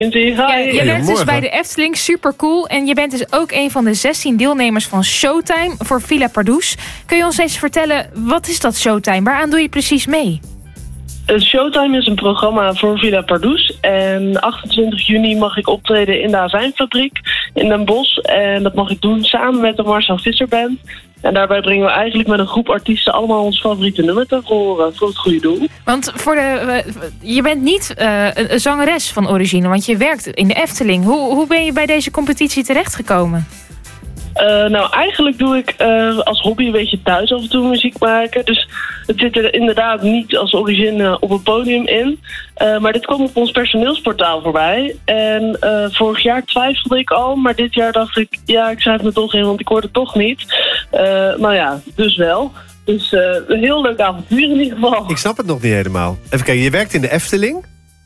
Ja, je werkt dus bij de Efteling, super cool. En je bent dus ook een van de 16 deelnemers van Showtime voor Villa Pardoes. Kun je ons eens vertellen, wat is dat Showtime? Waaraan doe je precies mee? Showtime is een programma voor Villa Pardoes. En 28 juni mag ik optreden in de Azijnfabriek in Den Bosch. En dat mag ik doen samen met de Marcel Visser Band. En daarbij brengen we eigenlijk met een groep artiesten allemaal ons favoriete nummer te horen voor het goede doel. Want je bent niet een zangeres van origine, want je werkt in de Efteling. Hoe ben je bij deze competitie terechtgekomen? Nou, eigenlijk doe ik als hobby een beetje thuis af en toe muziek maken. Dus het zit er inderdaad niet als origine op een podium in. Maar dit kwam op ons personeelsportaal voorbij. En vorig jaar twijfelde ik al, maar dit jaar dacht ik... ja, ik schrijf me toch in, want ik hoor het toch niet. Nou ja, dus wel. Dus een heel leuk avontuur in ieder geval. Ik snap het nog niet helemaal. Even kijken, je werkt in de Efteling...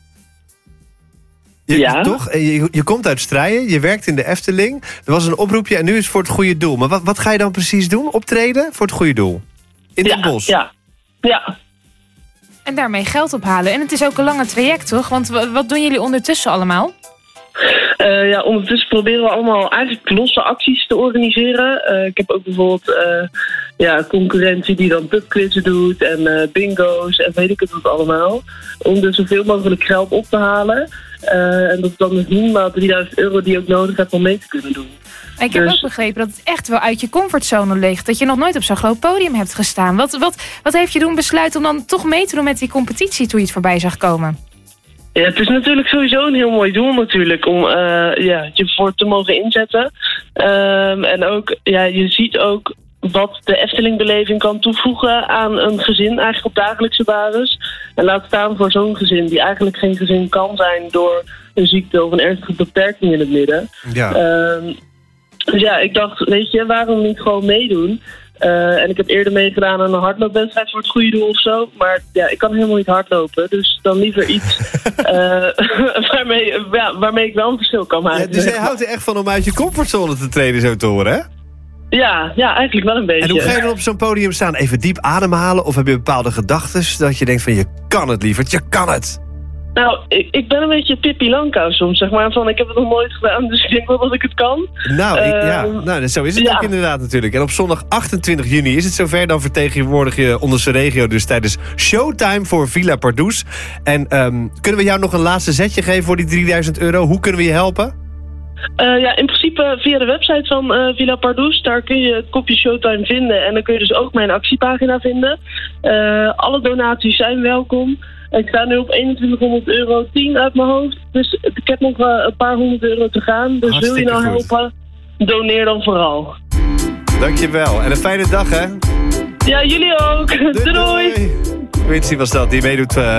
Ja. Toch? Je komt uit Strijen, je werkt in de Efteling. Er was een oproepje en nu is het voor het goede doel. Maar wat ga je dan precies doen? Optreden voor het goede doel? In Den Bosch? Ja. En daarmee geld ophalen. En het is ook een lange traject, toch? Want wat doen jullie ondertussen allemaal? Ondertussen proberen we allemaal eigenlijk losse acties te organiseren. Ik heb ook bijvoorbeeld concurrentie die dan pubquizzen doet en bingo's en weet ik het wat allemaal. Om dus zoveel mogelijk geld op te halen. En dat is dan dus minimaal €3000 die je ook nodig hebt om mee te kunnen doen. Ik heb ook begrepen dat het echt wel uit je comfortzone ligt. Dat je nog nooit op zo'n groot podium hebt gestaan. Wat heeft je doen besluiten om dan toch mee te doen met die competitie toen je het voorbij zag komen? Ja, het is natuurlijk sowieso een heel mooi doel natuurlijk om je voor te mogen inzetten. En ook, je ziet ook wat de Efteling-beleving kan toevoegen aan een gezin eigenlijk op dagelijkse basis. En laat staan voor zo'n gezin die eigenlijk geen gezin kan zijn door een ziekte of een ernstige beperking in het midden. Ja. Dus ik dacht, weet je, waarom niet gewoon meedoen? En ik heb eerder meegedaan aan een hardloopwedstrijd voor het goede doel of zo. Maar ik kan helemaal niet hardlopen. Dus dan liever iets waarmee ik wel een verschil kan maken. Ja, dus jij houdt er echt van om uit je comfortzone te treden, zo te horen, hè? Ja, eigenlijk wel een beetje. En hoe ga je dan op zo'n podium staan? Even diep ademhalen? Of heb je bepaalde gedachten dat je denkt van je kan het, lieverd, je kan het? Nou, ik ben een beetje Pippi Langkous soms, zeg maar. Van, ik heb het nog nooit gedaan, dus ik denk wel dat ik het kan. Nou, zo is het ook inderdaad natuurlijk. En op zondag 28 juni is het zover. Dan vertegenwoordig je onze regio dus tijdens Showtime voor Villa Pardoes. En kunnen we jou nog een laatste zetje geven voor die €3000? Hoe kunnen we je helpen? In principe via de website van Villa Pardoes. Daar kun je het kopje Showtime vinden. En dan kun je dus ook mijn actiepagina vinden. Alle donaties zijn welkom. Ik sta nu op €2100, 10 uit mijn hoofd. Dus ik heb nog een paar €100 te gaan. Dus hartstikke wil je nou goed helpen, doneer dan vooral. Dankjewel. En een fijne dag, hè? Ja, jullie ook. Doei. Quincy was dat, die meedoet